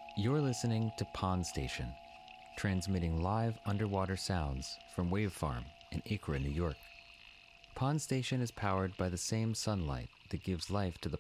You're listening to Pond Station, transmitting live underwater sounds from Wave Farm in Acra, New York. Pond Station is powered by the same sunlight that gives life to the